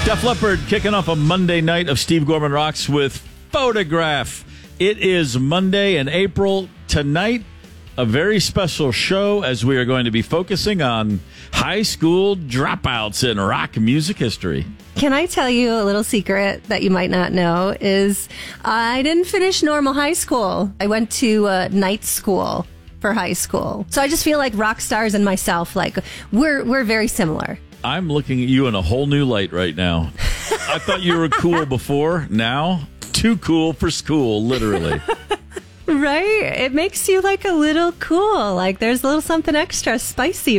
Def Leppard kicking off a Monday night of Steve Gorman Rocks with Photograph. It is Monday in April. Tonight, a very special show as we are going to be focusing on high school dropouts in rock music history. Can I tell you a little secret that you might not know is I didn't finish normal high school. I went to night school for high school. So I just feel like rock stars and myself, like we're very similar. I'm looking at you in a whole new light right now. I thought you were cool before. Now, too cool for school, literally. Right? It makes you like a little cool. Like there's a little something extra spicy